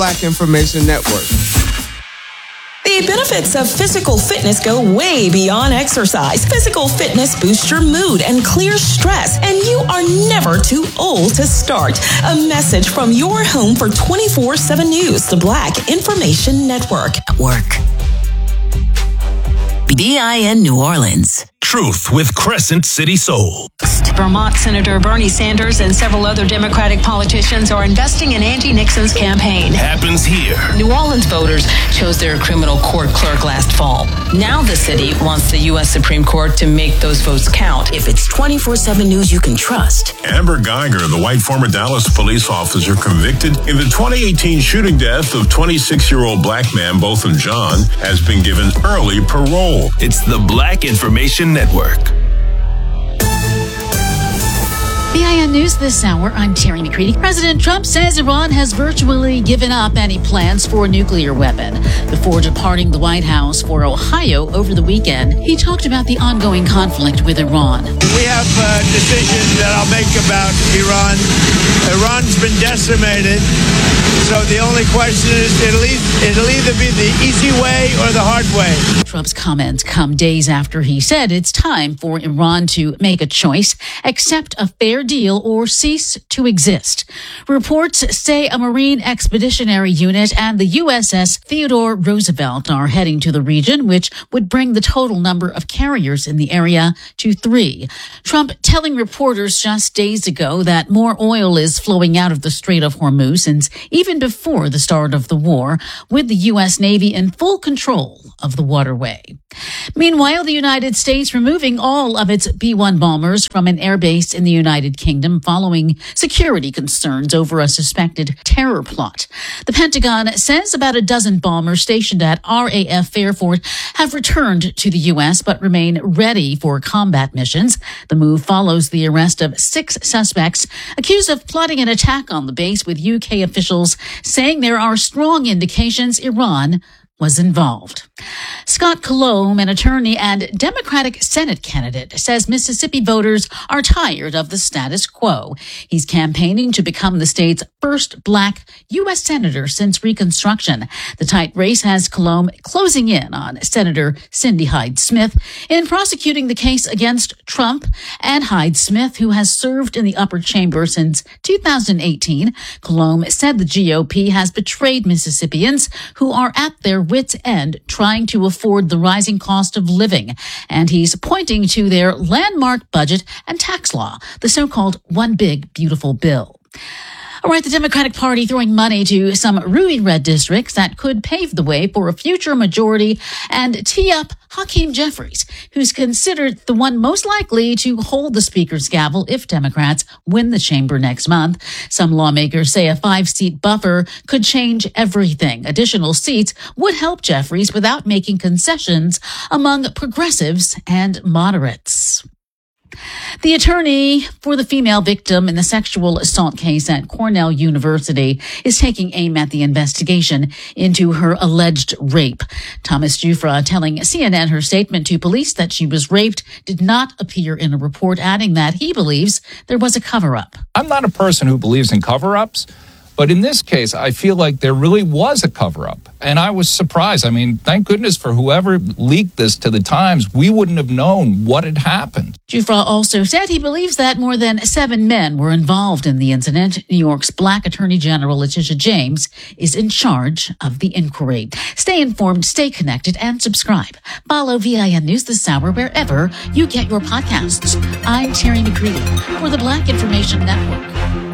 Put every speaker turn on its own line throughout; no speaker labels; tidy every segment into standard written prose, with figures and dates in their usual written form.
Black Information Network.
The benefits of physical fitness go way beyond exercise. Physical fitness boosts your mood and clears stress, and you are never too old to start. A message from your home for 24/7 News, the Black Information Network.
BIN New Orleans.
Truth with Crescent City Soul.
Vermont Senator Bernie Sanders and several other Democratic politicians are investing in Andy Nixon's campaign.
Happens here.
New Orleans voters chose their criminal court clerk last fall. Now the city wants the U.S. Supreme Court to make those votes count.
If it's 24/7 News you can trust.
Amber Geiger, the white former Dallas police officer convicted in the 2018 shooting death of 26-year-old black man Botham Jean, has been given early parole.
It's the Black Information Network.
BIN News this hour, I'm Terry McCready. President Trump says Iran has virtually given up any plans for a nuclear weapon. Before departing the White House for Ohio over the weekend, he talked about the ongoing conflict with Iran.
We have decisions that I'll make about Iran. Iran's been decimated, so the only question is it'll either be the easy way or the hard way.
Trump's comments come days after he said it's time for Iran to make a choice, accept a fair deal or cease to exist. Reports say a Marine Expeditionary Unit and the USS Theodore Roosevelt are heading to the region, which would bring the total number of carriers in the area to 3. Trump telling reporters just days ago that more oil is flowing out of the Strait of Hormuz since even before the start of the war, with the U.S. Navy in full control of the waterway. Meanwhile, the United States removing all of its B-1 bombers from an airbase in the United Kingdom following security concerns over a suspected terror plot. The Pentagon says about a dozen bombers stationed at RAF Fairfort have returned to the U.S. but remain ready for combat missions. The move follows the arrest of 6 suspects accused of plotting an attack on the base, with UK officials saying there are strong indications Iran was involved. Scott Colomb, an attorney and Democratic Senate candidate, says Mississippi voters are tired of the status quo. He's campaigning to become the state's first black U.S. senator since Reconstruction. The tight race has Colomb closing in on Senator Cindy Hyde-Smith in prosecuting the case against Trump and Hyde-Smith, who has served in the upper chamber since 2018. Colomb said the GOP has betrayed Mississippians who are at their wits' end trying to afford the rising cost of living. And he's pointing to their landmark budget and tax law, the so-called One Big Beautiful Bill. All right, the Democratic Party throwing money to some ruby red districts that could pave the way for a future majority and tee up Hakeem Jeffries, who's considered the one most likely to hold the Speaker's gavel if Democrats win the chamber next month. Some lawmakers say a 5-seat buffer could change everything. Additional seats would help Jeffries without making concessions among progressives and moderates. The attorney for the female victim in the sexual assault case at Cornell University is taking aim at the investigation into her alleged rape. Thomas Jufra telling CNN her statement to police that she was raped did not appear in a report, adding that he believes there was a cover-up.
I'm not a person who believes in cover-ups, but in this case, I feel like there really was a cover-up. And I was surprised. I mean, thank goodness for whoever leaked this to the Times. We wouldn't have known what had happened.
Jufra also said he believes that more than 7 men were involved in the incident. New York's Black Attorney General Letitia James is in charge of the inquiry. Stay informed, stay connected, and subscribe. Follow VIN News this hour wherever you get your podcasts. I'm Terry McCready for the Black Information Network.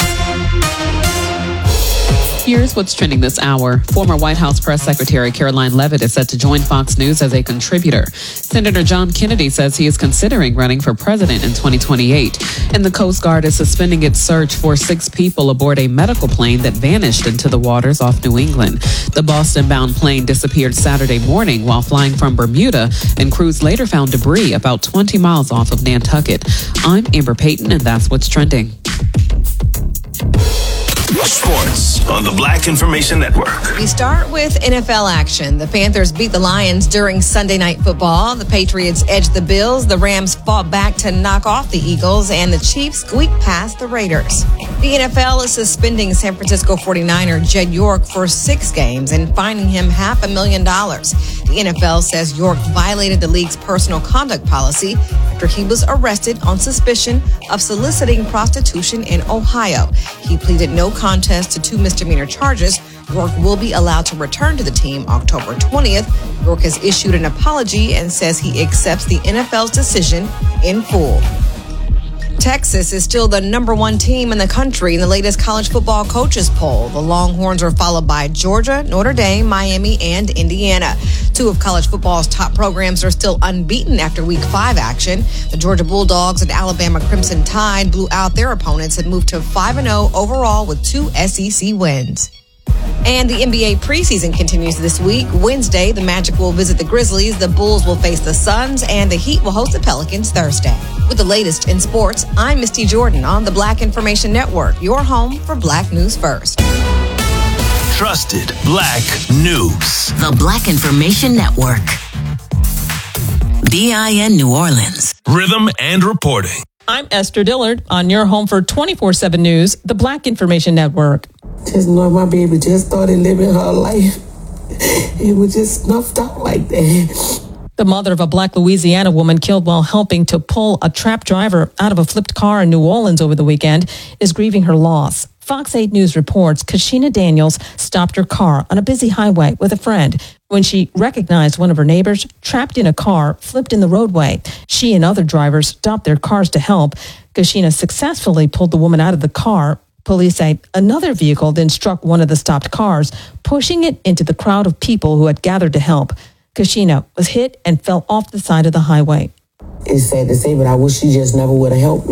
Here's what's trending this hour. Former White House Press Secretary Caroline Leavitt is set to join Fox News as a contributor. Senator John Kennedy says he is considering running for president in 2028. And the Coast Guard is suspending its search for 6 people aboard a medical plane that vanished into the waters off New England. The Boston-bound plane disappeared Saturday morning while flying from Bermuda, and crews later found debris about 20 miles off of Nantucket. I'm Amber Payton, and that's what's trending.
Sports. on the Black Information Network.
We start with NFL action. The Panthers beat the Lions during Sunday Night Football. The Patriots edged the Bills. The Rams fought back to knock off the Eagles. And the Chiefs squeaked past the Raiders. The NFL is suspending San Francisco 49er Jed York for 6 games and fining him $500,000. The NFL says York violated the league's personal conduct policy after he was arrested on suspicion of soliciting prostitution in Ohio. He pleaded no contest to 2 misdemeanor charges. York will be allowed to return to the team October 20th. York has issued an apology and says he accepts the NFL's decision in full. Texas is still the number 1 team in the country in the latest college football coaches poll. The Longhorns are followed by Georgia, Notre Dame, Miami, and Indiana. 2 of college football's top programs are still unbeaten after Week 5 action. The Georgia Bulldogs and Alabama Crimson Tide blew out their opponents and moved to 5-0 overall with 2 SEC wins. And the NBA preseason continues this week. Wednesday, the Magic will visit the Grizzlies, the Bulls will face the Suns, and the Heat will host the Pelicans Thursday. With the latest in sports, I'm Misty Jordan on the Black Information Network, your home for Black News First.
Trusted Black News.
The Black Information Network. BIN New Orleans.
Rhythm and reporting.
I'm Esther Dillard on your home for 24/7 News, the Black Information Network.
Just know my baby just started living her life. It was just snuffed out like that.
The mother of a Black Louisiana woman killed while helping to pull a trapped driver out of a flipped car in New Orleans over the weekend is grieving her loss. Fox 8 News reports Kashina Daniels stopped her car on a busy highway with a friend when she recognized one of her neighbors trapped in a car flipped in the roadway. She and other drivers stopped their cars to help. Kashina successfully pulled the woman out of the car. Police say another vehicle then struck one of the stopped cars, pushing it into the crowd of people who had gathered to help. Kashina was hit and fell off the side of the highway.
It's sad to say, but I wish she just never would have helped.